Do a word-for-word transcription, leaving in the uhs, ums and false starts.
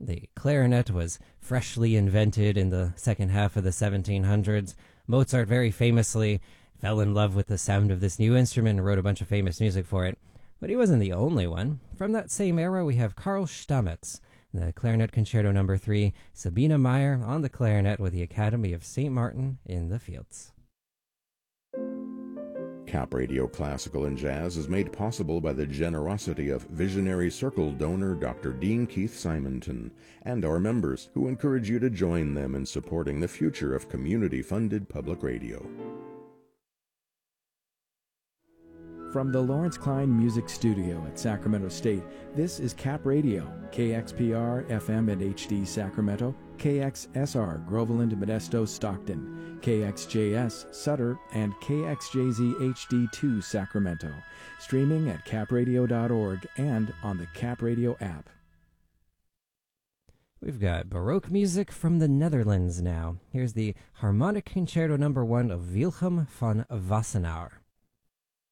The clarinet was freshly invented in the second half of the seventeen hundreds. Mozart very famously fell in love with the sound of this new instrument and wrote a bunch of famous music for it. But he wasn't the only one. From that same era, we have Karl Stamitz, the Clarinet Concerto number three, Sabine Meyer on the clarinet with the Academy of Saint Martin in the fields. Cap Radio Classical and Jazz is made possible by the generosity of Visionary Circle donor Doctor Dean Keith Simonton and our members, who encourage you to join them in supporting the future of community-funded public radio. From the Lawrence Klein Music Studio at Sacramento State, this is Cap Radio, K X P R, F M and H D Sacramento, K X S R, Groveland, Modesto, Stockton, K X J S, Sutter, and K X J Z H D two, Sacramento. Streaming at cap radio dot org and on the Cap Radio app. We've got Baroque music from the Netherlands now. Here's the Harmonic Concerto number one of Wilhelm von Wassenaar.